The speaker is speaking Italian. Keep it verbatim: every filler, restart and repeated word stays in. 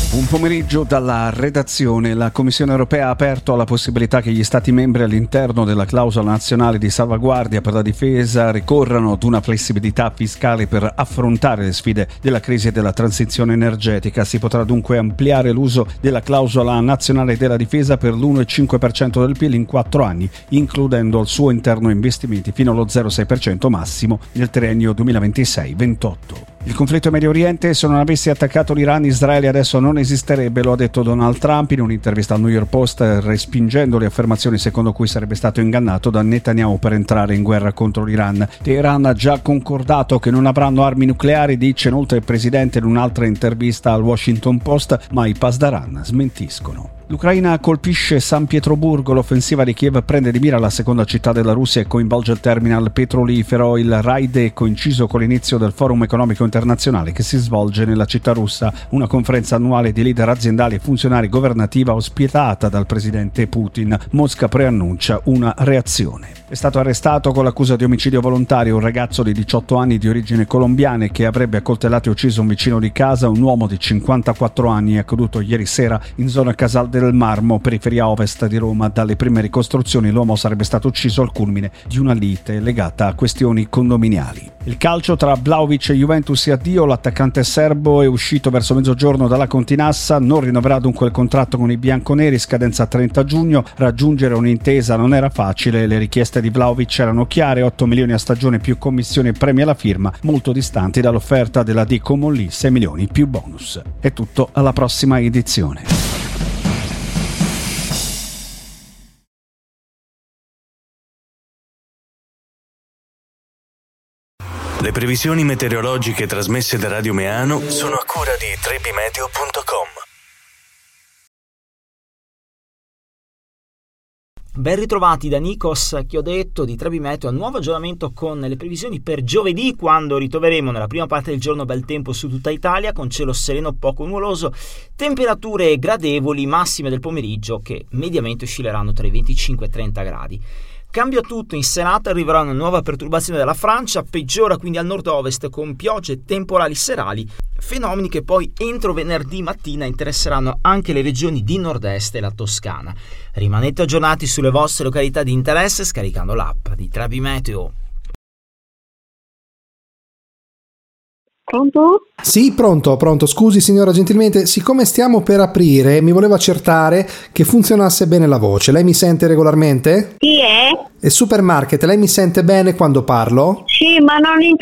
Un pomeriggio dalla redazione. La Commissione europea ha aperto alla possibilità che gli Stati membri all'interno della clausola nazionale di salvaguardia per la difesa ricorrano ad una flessibilità fiscale per affrontare le sfide della crisi e della transizione energetica. Si potrà dunque ampliare l'uso della clausola nazionale della difesa per l'uno virgola cinque per cento del P I L in quattro anni, includendo al suo interno investimenti fino allo zero virgola sei per cento massimo nel triennio duemilaventisei ventotto. Il conflitto in Medio Oriente, se non avessi attaccato l'Iran, Israele adesso non esisterebbe, lo ha detto Donald Trump in un'intervista al New York Post, respingendo le affermazioni secondo cui sarebbe stato ingannato da Netanyahu per entrare in guerra contro l'Iran. Teheran ha già concordato che non avranno armi nucleari, dice inoltre il presidente in un'altra intervista al Washington Post, ma i Pasdaran smentiscono. L'Ucraina colpisce San Pietroburgo, l'offensiva di Kiev prende di mira la seconda città della Russia e coinvolge il terminal petrolifero. Il raid è coinciso con l'inizio del Forum Economico Internazionale che si svolge nella città russa, una conferenza annuale di leader aziendali e funzionari governativa ospitata dal presidente Putin. Mosca preannuncia una reazione. È stato arrestato con l'accusa di omicidio volontario un ragazzo di diciotto anni di origini colombiane che avrebbe accoltellato e ucciso un vicino di casa, un uomo di cinquantaquattro anni, accaduto ieri sera in zona Casal del Marmo, periferia ovest di Roma. Dalle prime ricostruzioni l'uomo sarebbe stato ucciso al culmine di una lite legata a questioni condominiali. Il calcio tra Vlahovic e Juventus e addio, l'attaccante serbo è uscito verso mezzogiorno dalla Continassa, non rinnoverà dunque il contratto con i bianconeri, scadenza trenta giugno, raggiungere un'intesa non era facile, le richieste di Vlahovic erano chiare, otto milioni a stagione più commissioni e premi alla firma, molto distanti dall'offerta della D Comolli, sei milioni più bonus. È tutto, alla prossima edizione. Le previsioni meteorologiche trasmesse da Radio Meano sono a cura di trebimeteo punto com. Ben ritrovati da Nikos Chiodetto di Trebimeteo, a nuovo aggiornamento con le previsioni per giovedì, quando ritroveremo nella prima parte del giorno bel tempo su tutta Italia con cielo sereno poco nuvoloso, temperature gradevoli, massime del pomeriggio che mediamente oscilleranno tra i venticinque e i trenta gradi. Cambia tutto, in serata arriverà una nuova perturbazione dalla Francia, peggiora quindi al nord-ovest con piogge temporali serali, fenomeni che poi entro venerdì mattina interesseranno anche le regioni di nord-est e la Toscana. Rimanete aggiornati sulle vostre località di interesse scaricando l'app di Trebimeteo. Pronto? Sì, pronto, pronto. Scusi signora, gentilmente, siccome stiamo per aprire, mi volevo accertare che funzionasse bene la voce. Lei mi sente regolarmente? Chi è? È Supermarket, lei mi sente bene quando parlo? Sì, ma non interessa.